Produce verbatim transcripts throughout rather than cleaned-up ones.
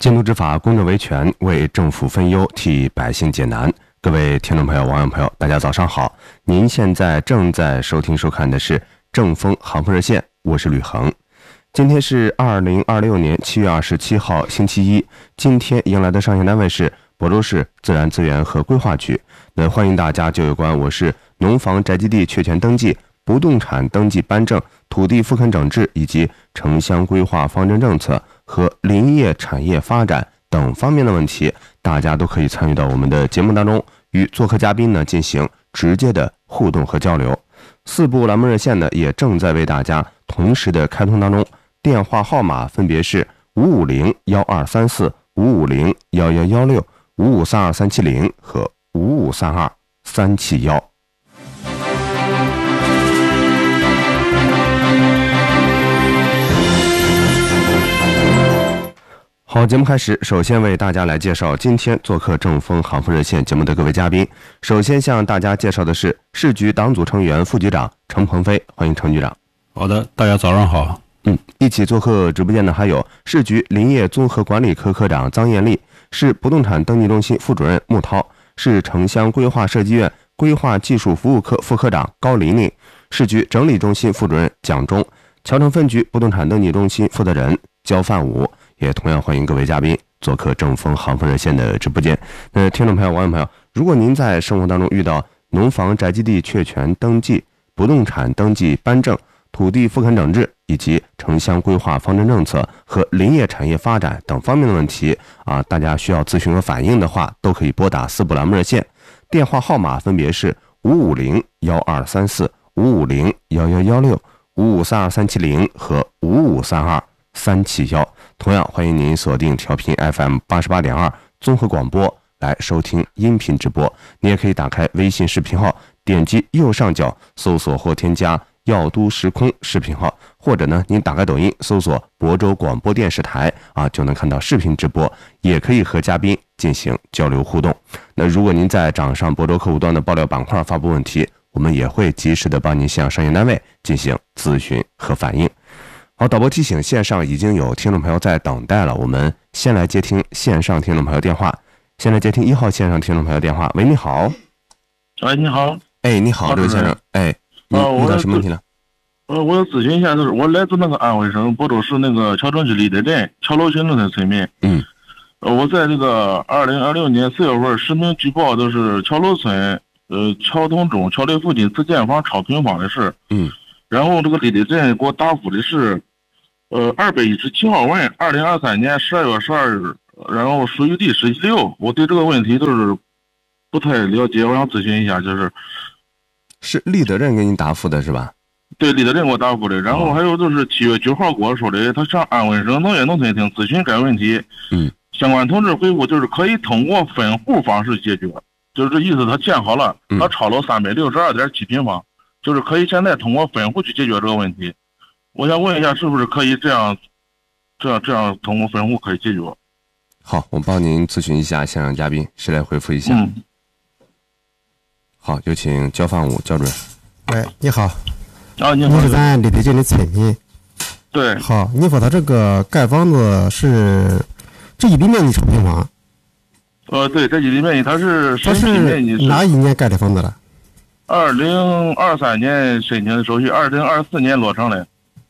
监督执法，公正维权，为政府分忧，替百姓解难。各位听众朋友、网友朋友，大家早上好！您现在正在收听收看的是正风航风热线，我是吕恒。今天是二零二六年七月二十七号，星期一。今天迎来的上线单位是亳州市自然资源和规划局。那欢迎大家就有关我市农房宅基地确权登记、不动产登记颁证、土地复垦整治以及城乡规划方针政策和林业产业发展等方面的问题，大家都可以参与到我们的节目当中，与做客嘉宾呢进行直接的互动和交流。四部栏目热线呢也正在为大家同时的开通当中，电话号码分别是五五零幺二三四、五五零幺幺幺六、五五三二三七零和五五三二三七幺。好，节目开始，首先为大家来介绍今天做客正风航风热线节目的各位嘉宾。首先向大家介绍的是市局党组成员、副局长程鹏飞，欢迎程局长。 好的，大家早上好。 嗯，一起做客直播间的还有市局林业综合管理科科长张艳丽，市不动产登记中心副主任穆涛，市城乡规划设计院规划技术服务科副科长高玲玲，市局整理中心副主任蒋忠，桥城分局不动产登记中心负责人焦范武。也同样欢迎各位嘉宾做客正风航风热线的直播间。那听众朋友、网友朋友，如果您在生活当中遇到农房宅基地确权登记、不动产登记颁证、土地复垦整治以及城乡规划方针政策和林业产业发展等方面的问题啊，大家需要咨询和反映的话，都可以拨打四部栏目热线，电话号码分别是五五零幺二三四、五五零幺幺幺六、五五三二三七零和五五三二三七幺。同样欢迎您锁定调频 F M 八十八点二 综合广播来收听音频直播。你也可以打开微信视频号，点击右上角搜索或添加耀都时空视频号，或者呢您打开抖音搜索亳州广播电视台啊，就能看到视频直播，也可以和嘉宾进行交流互动。那如果您在掌上亳州客户端的爆料板块发布问题，我们也会及时的帮您向商业单位进行咨询和反映。好，导播提醒，线上已经有听众朋友在等待了，我们先来接听线上听众朋友电话。先来接听一号线上听众朋友电话。喂，你好。 喂，你好。 哎，你好，这位先生。哎，你遇到什么问题呢？ 呃，我要咨询一下，就是我来自那个安徽省亳州市那个桥城区立德镇桥楼群农村村民。 嗯。 呃，我在这个二零二六年四月份实名举报，都是桥楼村呃桥东中桥内附近自建房超平方的事。 嗯。 然后这个立德镇给我答复的是。呃，二百一十七号文，二零二三年十二月十二日，然后属于第十六。我对这个问题都是不太了解，我想咨询一下，就是是立德镇给你答复的是吧？ 对，立德镇给我答复的。然后还有就是七月九号跟我说的，他向安徽省农业农村厅咨询该问题。 嗯， 相关同志回复就是可以通过分户方式解决，就是这意思，他建好了，他超了三百六十二点七平方，就是可以现在通过分户去解决这个问题。我想问一下，是不是可以这样，这样这样通过分户可以解决？ 好，我帮您咨询一下现场嘉宾，谁来回复一下？ 嗯。 好，有请焦范武焦主任。 喂，你好。 啊，你好。 你是咱立德镇的村民。 对。 好，你说他这个盖房子是这一地面积超平方？ 呃，对，这一地面积它是它是哪一年盖的房子了？ 二零二三年申请的手续，二零二四年落成的。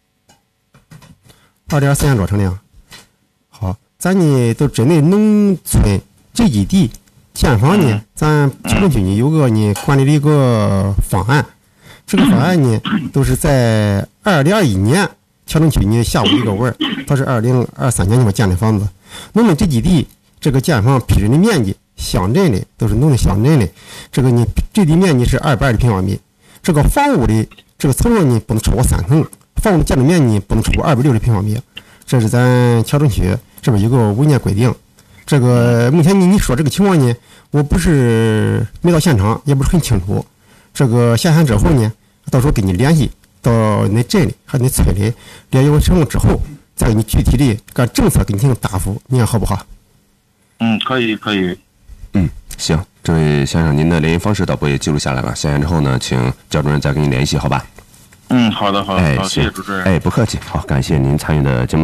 二零二四年落成的。好，咱呢都针对农村这一地建房呢，咱桥城区呢有个呢管理的一个方案，这个方案呢都是在二零二一年桥城区呢下午一个文，它是二零二三年就建的房子。农村这几地这个建房批准的面积，乡镇的都是农村乡镇的，这个呢这地面积是二百二十平方米，这个房屋的这个层数呢不能超过三层。房屋的建筑面积不能超过二百六十平方米，这是咱桥城区这边有个文件规定。这个目前你你说这个情况呢，我不是没到现场，也不是很清楚。这个下线之后呢，到时候跟你联系，到你镇里和你村里联系完成了之后，再给你具体的个政策给你进行答复，你看好不好？ 嗯，可以可以。 嗯，行，这位先生，您的联系方式导播也记录下来了，下线之后呢，请焦主任再跟您联系，好吧？ 嗯，好的，好的， 哎， 好，谢谢主持人。 哎，不客气，好，感谢您参与的节目当中。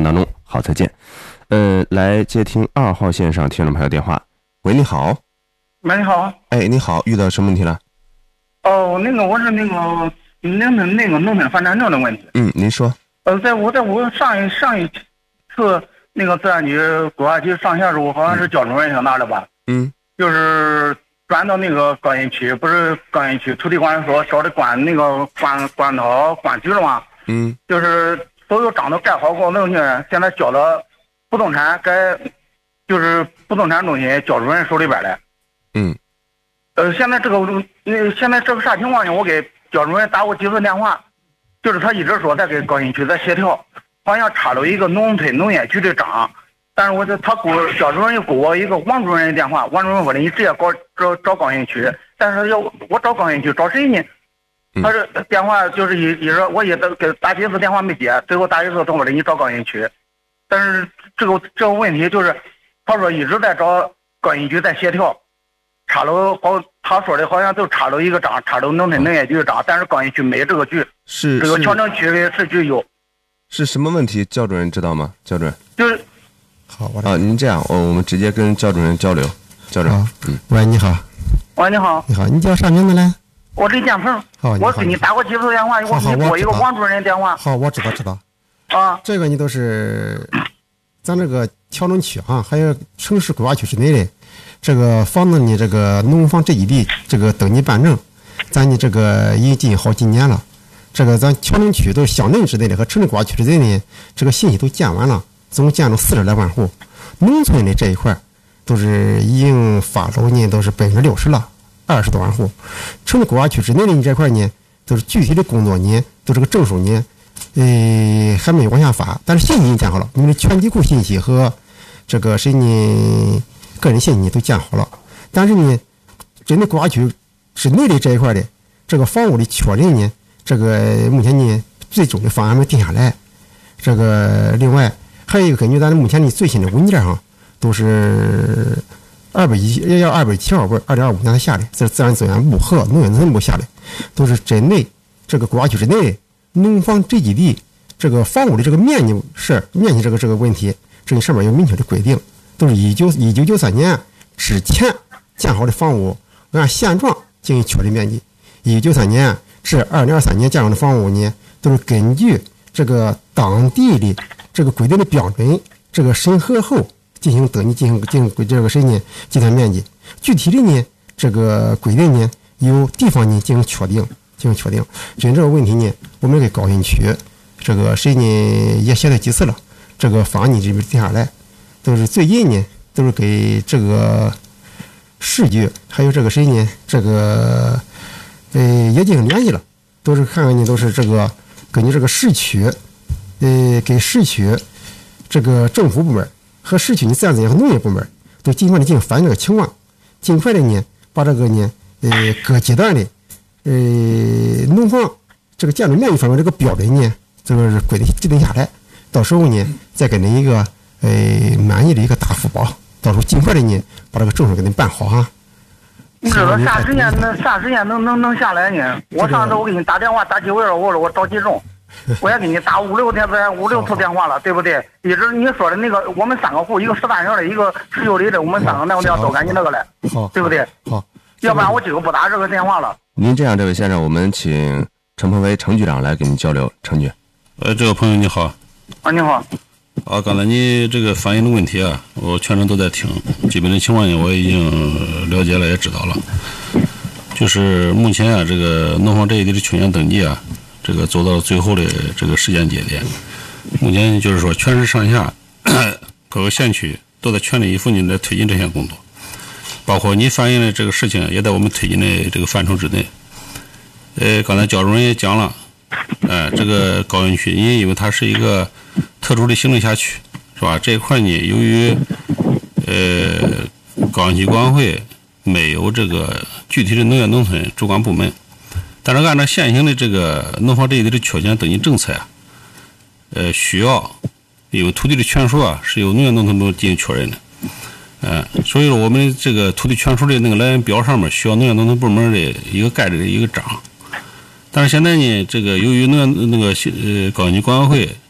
好，再见。呃，来接听二号线上听众朋友电话。喂，你好。 喂，你好。 哎，你好，遇到什么问题了？ 哦，那个我是那个那个那个农村反产证的问题。 嗯，您说。 呃，在我在我上一上一次那个自然局规划局上线时候，好像是焦主任上那的吧？ 嗯。 就是转到那个高新区，不是高新区土地管理所找的管那个管管头管局了吗？ 嗯。 就是所有章都盖好后，那个人现在交到不动产该就是不动产中心焦主任手里边来。 嗯， 呃，现在这个，呃，现在这个啥情况呢？我给焦主任打过几次电话，就是他一直说在跟高新区在协调，好像插了一个农村农业局的章，但是我这他给我焦主任又给我一个王主任的电话，王主任说的你直接搞找找高新区，但是要我找高新区找谁呢？他这电话就是一一直我也给打几次电话没接，最后打一次他说的你找高新区，但是这个这个问题就是他说一直在找高新区在协调。插了好，他说的好像就插了一个章，插了农村农业局的章，但是高新区没这个局， 是这个桥城区的市局有。 是什么问题？焦主任知道吗？焦主任。 就是好，我啊，您这样，我我们直接跟焦主任交流。焦主任，嗯， 喂，你好。 喂，你好。 你好，你叫啥名字嘞？ 我是建鹏。 好， 我给你打过几次电话，我给你拨一个王主任的电话。 好，我知道知道。 啊， 这个你都是咱这个桥城区哈，还有城市规划区之内的。这个房子呢，这个农房这一地这个登记办证，咱呢这个已经进行好几年了。这个咱桥城区都是乡镇之内的和城市规划区之内的，这个信息都建完了，总共建了四十来万户。农村的这一块都是已经发楼呢，都是百分之六十了，二十多万户。城市规划区之内的这块呢，都是具体的工作呢，都这个证书呢，呃，还没有往下发，但是信息已经建好了，你们的全地库信息和这个谁呢？个人信息都建好了，但是呢，针对规划区之内的这一块的这个房屋的确认呢，这个目前呢最终的方案没定下来。这个另外还有一个，根据咱目前的最新的文件上，都是二百一要二百七号本，二零二五年才下来，这是自然资源部和农业农村部下来，都是针对这个规划区之内的农房这几地这个房屋的这个面积是面积这个这个问题，这个上面有明确的规定。都是一九一九九三年之前建好的房屋，按现状进行确认面积。一九九三年至二零二三年建好的房屋呢，都是根据这个当地的这个规定的标准，这个审核后进行登记，进行进行这个谁呢计算面积。具体的呢，这个规定呢由地方呢进行确定，进行确定。针对这个问题呢，我们给高新区这个谁呢也写了几次了，这个方案呢这边定下来。都是最近呢，都是给这个市局还有这个谁呢，这个呃也进行联系了，都是看看呢，都是这个根据这个市区，呃给市区这个政府部门和市区的自然资源和农业部门都尽快的进行反映这个情况，尽快的呢把这个呢呃各阶段的呃农房这个建筑面积方面这个标准呢，这个是规定制定下来，到时候呢再给您一个。呃，满意的一个答复包，到时候尽快的呢，把这个证书给您办好哈。 你知道啥时间能啥时间能能能下来呢？我上次我给你打电话打几回了，我说我着急中，我也给你打五六天五六次电话了，对不对？一直你说的那个，我们三个户，一个十三营的，一个十九里的，我们三个那个地方都赶紧那个来， 好， 对不对？ 好， 要不然我今个不打这个电话了。 您这样，这位先生，我们请陈鹏威程局长来跟您交流。程局， 呃，这个朋友你好。 啊，你好。 啊，刚才你这个反映的问题啊，我全程都在听，基本的情况呢我已经了解了，也知道了。就是目前啊，这个农房这一地的确认登记啊，这个走到最后的这个时间节点。目前就是说，全市上下各个县区都在全力以赴的来推进这项工作，包括你反映的这个事情，也在我们推进的这个范畴之内。呃，刚才焦主任也讲了，呃，这个高新区，因为它是一个特殊的行政辖区，是吧？这一块呢，由于呃高新区管委会没有这个具体的农业农村主管部门，但是按照现行的这个农房这一地的确权登记政策啊，呃，需要因为土地的权属啊是由农业农村部进行确认的，呃，所以说我们这个土地权属的那个来源表上面需要农业农村部门的一个盖着的一个章。但是现在呢，这个由于农业那个呃高新区管委会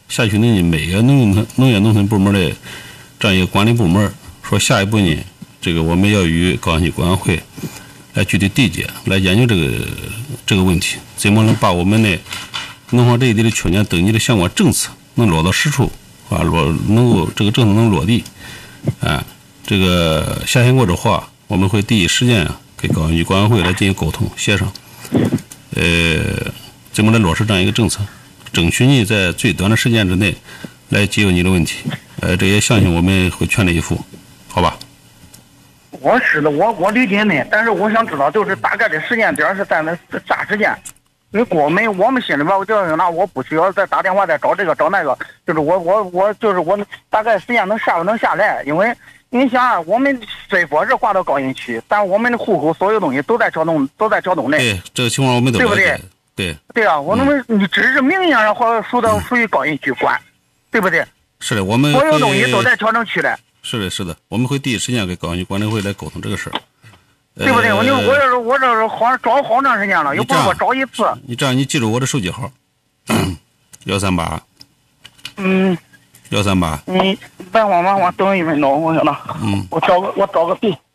下去呢，每个农农农业农村部门的这样一个管理部门说，下一步呢，这个我们要与高新区管委会来具体对接，来研究这个这个问题，怎么能把我们的农行这一地的确权登记的相关政策能落到实处啊，落能够这个政策能落地啊。这个下线过之后啊，我们会第一时间啊给高新区管委会来进行沟通协商，呃，怎么来落实这样一个政策，争取你在最短的时间之内来解决你的问题，呃，这也相信我们会全力以赴，好吧？ 我是的，我我理解你，但是我想知道，就是大概的时间点是在那啥时间？因为我们我们心里边，我就是那我不需要再打电话再找这个找那个，就是我我我就是我大概时间能下能下来，因为你想啊，我们虽说是划到高新区，但我们的户口所有东西都在桥东都在桥东内。 对，这个情况我们都了解。对不对？对。 对啊，我那么你只是名义上或属到属于高新区管，对不对？ 是的，我们所有东西都在桥东区的。 是的，是的，我们会第一时间给高新区管理会来沟通这个事儿， 对不对？我就我这是我这是好找好长时间了，又不是我找一次。 你这样，你记住我的手机号，幺三八。 嗯。 幺三八。 你别慌忙慌，等一分钟，我想呢。 嗯。 我找个我找个笔。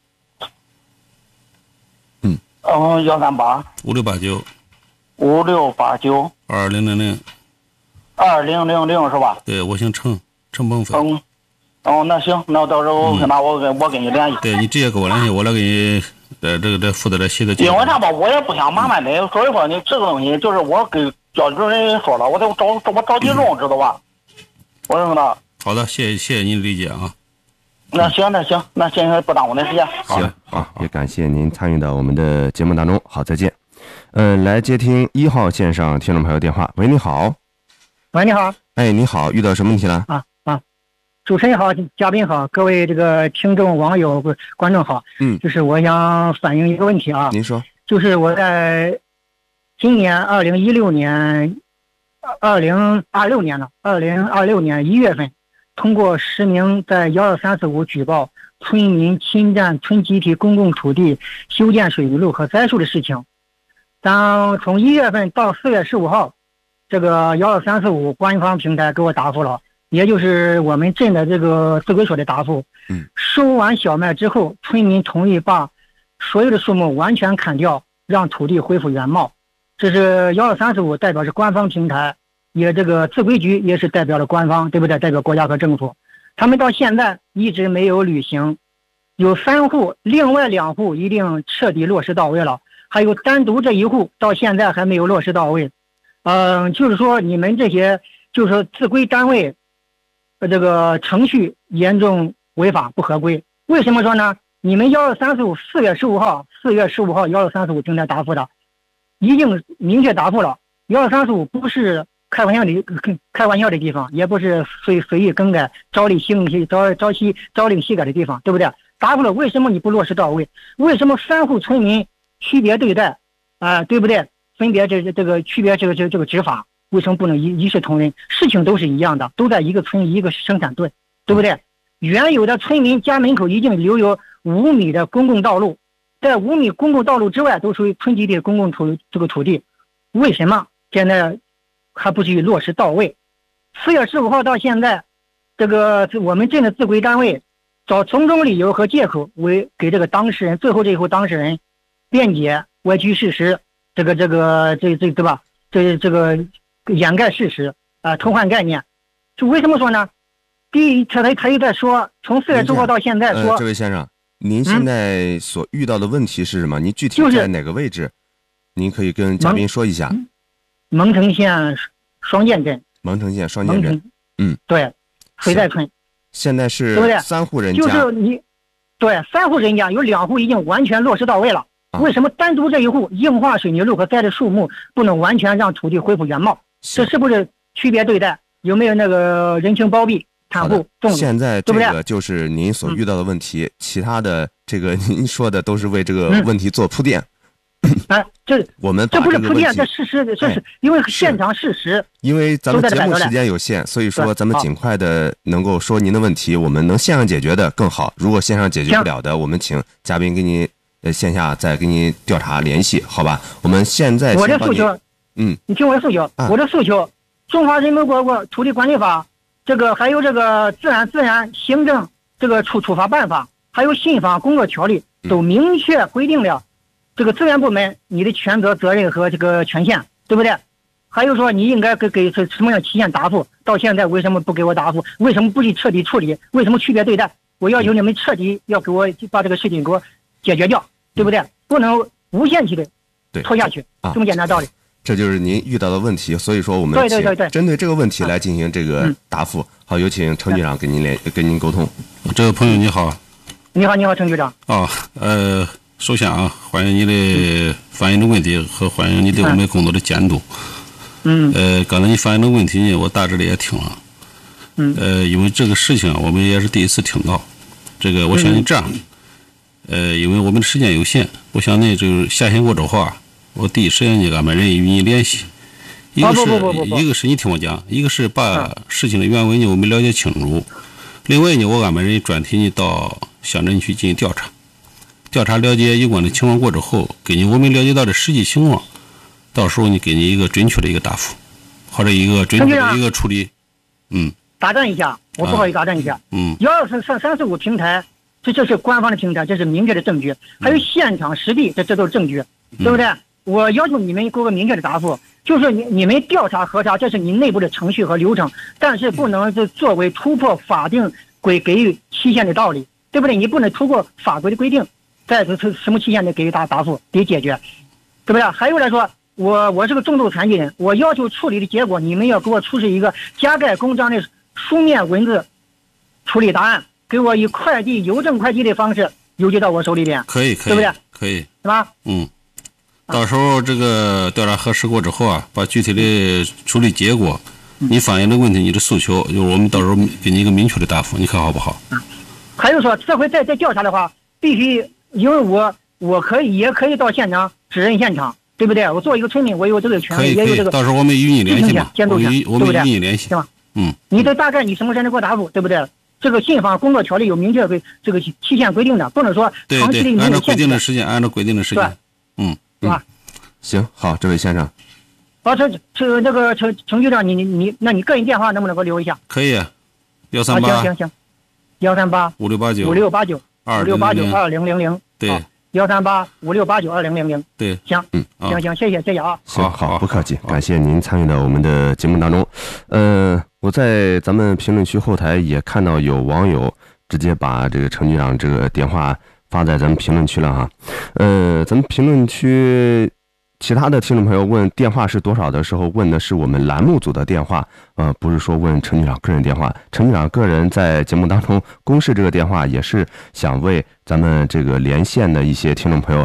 嗯。 哦，幺三八。 五六八九。 五六八九。 二零零零。 二零零零是吧？ 对，我姓陈，陈鹏飞。 嗯。哦，那行，那到时候我那我跟我跟你联系。 对你直接跟我联系，我来给你呃这个这负责来写的。 因为啥吧，我也不想麻烦你，所以说你这个东西就是我给教主任说了，我得找我着急用，知道吧？我说呢。 好的，谢谢谢谢您的理解啊。 那行那行，那现在不耽误您时间。 行啊，也感谢您参与到我们的节目当中。好，再见。嗯、呃，来接听一号线上听众朋友电话。喂，你好。 喂，你好。 哎，你好，遇到什么问题了？ 啊啊。主持人好，嘉宾好，各位这个听众、网友、观众好。 嗯， 就是我想反映一个问题啊。 您说。 就是我在今年二零一六年、二零二六年了，二零二六年一月份，通过实名在幺二三四五举报村民侵占村集体公共土地、修建水泥路和栽树的事情。当从一月份到四月十五号，这个幺二三四五官方平台给我答复了。也就是我们镇的这个自规所的答复， 嗯， 收完小麦之后，村民同意把所有的树木完全砍掉，让土地恢复原貌。这是幺二三四五代表是官方平台，也这个自规局也是代表了官方，对不对？代表国家和政府，他们到现在一直没有履行。有三户，另外两户一定彻底落实到位了，还有单独这一户到现在还没有落实到位。嗯、呃，就是说你们这些就是说自规单位。这个程序严重违法不合规，为什么说呢？你们幺二三四五四月十五号，四月十五号幺二三四五平台答复的，已经明确答复了。幺二三四五不是开玩笑的开玩笑的地方，也不是随随意更改、朝令夕朝朝夕朝令夕改的地方，对不对？答复了，为什么你不落实到位？为什么三户村民区别对待啊、呃？对不对？分别这这个区别这个这个这个执法。为什么不能一一视同仁？事情都是一样的，都在一个村一个生产队，对不对？原有的村民家门口已经留有五米的公共道路，在五米公共道路之外都属于村集体的公共土这个土地，为什么现在还不去落实到位？四月十五号到现在，这个我们镇的自规单位找种种理由和借口为给这个当事人最后这一户当事人辩解、歪曲事实，这个这个这这对吧？这这个。掩盖事实啊、呃，偷换概念，就为什么说呢？第一，他他他又在说，从四月十五号到现在说、 呃，这位先生，您现在所遇到的问题是什么？嗯、您具体在哪个位置？就是、您可以跟嘉宾说一下。 蒙城县双涧镇。 蒙城县双涧镇。嗯， 对，水寨村。 现在是三户人家。 就是你，对，三户人家有两户已经完全落实到位了。啊、为什么单独这一户硬化水泥路和栽的树木不能完全让土地恢复原貌？这是不是区别对待？有没有那个人情包庇、袒护、纵容？ 现在这个就是您所遇到的问题，嗯、其他的这个您说的都是为这个问题做铺垫。 哎、嗯，这我们这不是铺垫，这事实，这是因为现场事实。 因为咱们节目时间有限，所以说咱们尽快的能够说您的问题，我们能线上解决的更好。如果线上解决不了的，我们请嘉宾给您呃线下再给您调查联系，好吧？我们现在我的诉求。 嗯， 你听我的诉求，啊、我的诉求中华人民共和国土地管理法，这个还有这个自然自然行政这个处处罚办法，还有信访工作条例都明确规定了这个资源部门你的权责、责任和这个权限，对不对？还有说你应该给给什么样期限答复，到现在为什么不给我答复？为什么不去彻底处理？为什么区别对待？我要求你们彻底要给我把这个事情给我解决掉，对不对？不能无限期的拖下去，这么简单道理。 这就是您遇到的问题，所以说我们对对对对针对这个问题来进行这个答复。好，有请程局长跟您联跟您沟通。 这位朋友你好。 你好，你好，程局长。 哦，呃，首先啊，欢迎你的反映的问题和欢迎你对我们工作的监督。 嗯。 呃，刚才你反映的问题呢，我大致的也听了。 嗯。 呃，因为这个事情我们也是第一次听到。这个我相信这样，呃，因为我们的时间有限，我想呢，就是下线过之后啊，我第一时间就安排人与你联系。一个是一个是你听我讲，一个是把事情的原委呢我们了解清楚，另外呢我安排人专题呢到乡镇去进行调查，调查了解有关的情况过之后，根据我们了解到的实际情况，到时候你给你一个准确的一个答复，或者一个准确的一个处理。嗯。 打断一下，我不好意思打断一下。 嗯。 幺二三三三四五平台，这这是官方的平台，这是明确的证据，还有现场实地，这这都是证据， 嗯、 对不对？我要求你们给我个明确的答复，就是你你们调查核查，这是你内部的程序和流程，但是不能是作为突破法定规给予期限的道理，对不对？你不能突破法规的规定，在这什么期限内给予答答复，给解决，对不对？还有来说，我我是个重度残疾人，我要求处理的结果，你们要给我出示一个加盖公章的书面文字处理答案，给我以快递邮政快递的方式邮寄到我手里边， 可以，可以， 对不对？ 可以， 是吧？ 嗯。到时候这个调查核实过之后啊，把具体的处理结果，你反映的问题、你的诉求，就是我们到时候给你一个明确的答复，你看好不好？ 嗯。还有说，这回再再调查的话，必须因为我我可以也可以到现场指认现场，对不对？我作为一个村民，我有这个权利，也有这个。 到时候我们与你联系嘛， 监督权， 我们与你联系， 对吧？ 嗯。 你这大概你什么时间能给我答复，对不对？这个信访工作条例有明确规这个期限规定的，不能说长期的按照规定的时间，按照规定的时间，嗯， 是吧？ 行，好，这位先生。 啊，这这那个程程局长，你你你，那你个人电话能不能给我留一下？ 可以，幺三八。 行行行，幺三八五六八九五六八九五六八九二零零零。 对， 幺三八五六八九二零零零。 对， 行， 嗯， 行行，谢谢谢谢啊。 行，好，不客气，感谢您参与到我们的节目当中。呃，我在咱们评论区后台也看到有网友直接把这个程局长这个电话发在咱们评论区了哈。呃，咱们评论区其他的听众朋友问电话是多少的时候，问的是我们栏目组的电话，呃，不是说问程局长个人电话。程局长个人在节目当中公示这个电话，也是想为咱们这个连线的一些听众朋友